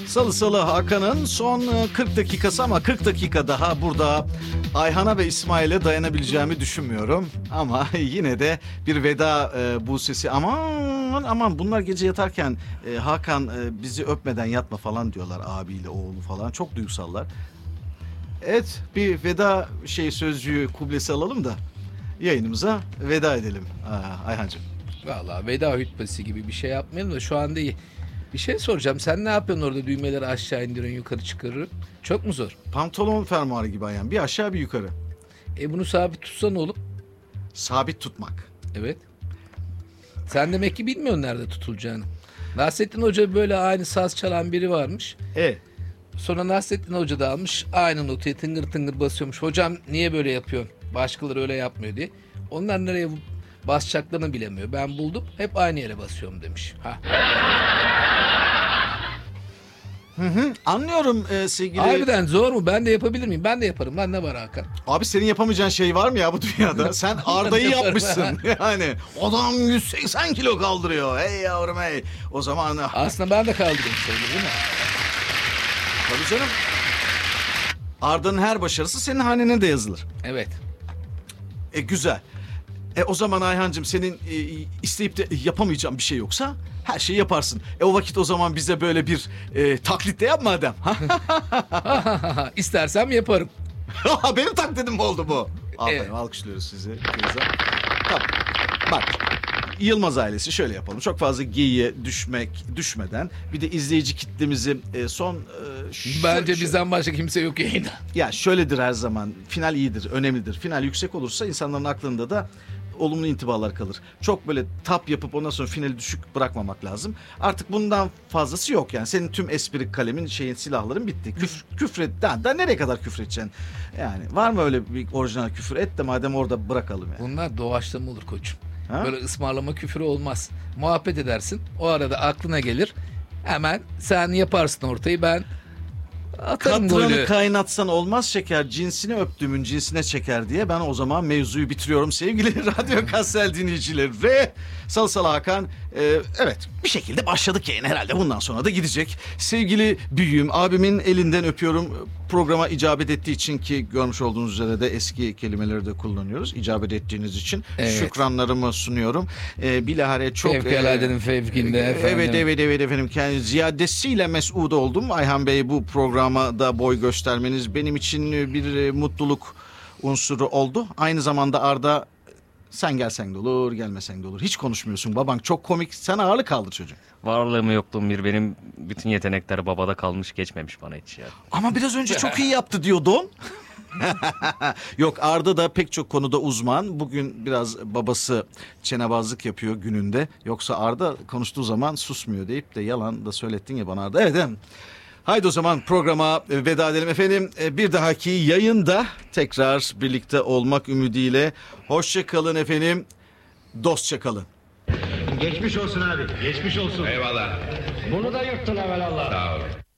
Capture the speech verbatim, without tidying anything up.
Salı Salı Hakan'ın son kırk dakikası ama kırk dakika daha burada Ayhan'a ve İsmail'e dayanabileceğimi düşünmüyorum. Ama yine de bir veda e, bu sesi. Aman aman bunlar gece yatarken e, Hakan e, bizi öpmeden yatma falan diyorlar, abiyle oğlu falan. Çok duygusallar. Evet, bir veda şey sözcüğü kublesi alalım da yayınımıza veda edelim Ayhancığım. Vallahi veda hutbesi gibi bir şey yapmayalım da şu anda iyi. Bir şey soracağım. Sen ne yapıyorsun orada, düğmeleri aşağı indiriyorsun, yukarı çıkarıyorsun? Çok mu zor? Pantolon fermuarı gibi Ayhan. Bir aşağı bir yukarı. E bunu sabit tutsan oğlum. Sabit tutmak. Evet. Sen demek ki bilmiyorsun nerede tutulacağını. Nasrettin Hoca böyle aynı saz çalan biri varmış. E. Sonra Nasrettin Hoca da almış aynı notayı tıngır tıngır basıyormuş. Hocam niye böyle yapıyorsun? Başkaları öyle yapmıyor diye. Onlar nereye basacaklarını bilemiyor. Ben buldum, hep aynı yere basıyorum demiş. Ha. Hı hı, anlıyorum e, sevgili... Harbiden zor mu? Ben de yapabilir miyim? Ben de yaparım. Lan ne var Hakan? Abi senin yapamayacağın şey var mı ya bu dünyada? Sen Arda'yı yapmışsın. Yani adam yüz seksen kilo kaldırıyor. Hey yavrum hey. O zaman... Aslında ben de kaldırıyorum sayılır değil mi? Tabii canım. Arda'nın her başarısı senin hanene de yazılır. Evet. E güzel. E o zaman Ayhancığım senin e, isteyip de yapamayacağın bir şey yoksa her şeyi yaparsın. E o vakit o zaman bize böyle bir e, taklit de yap madem. İstersem yaparım. Benim taklidim mi oldu bu? Aferin, Evet. alkışlıyoruz sizi. Tamam. Bak. Yılmaz ailesi şöyle yapalım. Çok fazla geyiğe düşmek düşmeden bir de izleyici kitlemizi e, son e, şu, Bence şu, bizden başka kimse yok yayında. ya şöyledir her zaman. Final iyidir, önemlidir. Final yüksek olursa insanların aklında da olumlu intibalar kalır. Çok böyle tap yapıp ondan sonra finali düşük bırakmamak lazım. Artık bundan fazlası yok yani. Senin tüm espri kalemin, şeyin, silahların bitti. Küfür, küfret, daha, daha nereye kadar küfredeceksin? Yani var mı öyle bir orijinal küfür? Et de madem orada bırakalım yani. Bunlar doğaçlama olur koçum. Ha? Böyle ısmarlama küfürü olmaz. Muhabbet edersin. O arada aklına gelir. Hemen sen yaparsın ortayı, ben atarım Katranı golü. kaynatsan olmaz şeker, cinsini öptüğümün cinsine çeker diye ben o zaman mevzuyu bitiriyorum sevgili Radyo Kassel dinleyicileri. Ve Salı Salı Hakan, e, evet bir şekilde başladık yayın, herhalde bundan sonra da gidecek. Sevgili büyüğüm, abimin elinden öpüyorum. Programa icabet ettiği için, ki görmüş olduğunuz üzere de eski kelimeleri de kullanıyoruz. İcabet ettiğiniz için Evet. şükranlarımı sunuyorum. E, bilahare çok... Fevkaladenin fevkinde efendim. Evet evet evet efendim. Kendi ziyadesiyle mesut oldum. Ayhan Bey, bu programa da boy göstermeniz benim için bir mutluluk unsuru oldu. Aynı zamanda Arda, sen gelsen de olur, gelmesen de olur. Hiç konuşmuyorsun baban, çok komik. Sen ağırlık kaldır çocuğum. Varlığım yokluğum bir, benim bütün yetenekler babada kalmış, geçmemiş bana hiç ya. Ama biraz önce çok iyi yaptı diyordun. Yok, Arda da pek çok konuda uzman. Bugün biraz babası çenebazlık yapıyor gününde. Yoksa Arda konuştuğu zaman susmuyor deyip de yalan da söylettin ya bana Arda. Evet, evet. Haydi o zaman programa veda edelim efendim. Bir dahaki yayında tekrar birlikte olmak ümidiyle. Hoşça kalın efendim. Dostça kalın. Geçmiş olsun abi. Geçmiş olsun. Eyvallah. Bunu da yırttın evvelallah. Sağ ol.